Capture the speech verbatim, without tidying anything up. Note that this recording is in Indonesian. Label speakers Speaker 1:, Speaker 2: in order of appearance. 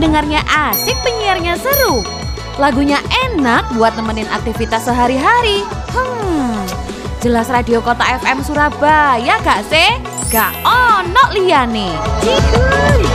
Speaker 1: pendengarnya asik, penyiarnya seru. Lagunya enak buat nemenin aktivitas sehari-hari. Hmm, jelas Radio Kota F M Surabaya gak sih? Gak ono liyane. Cihuy.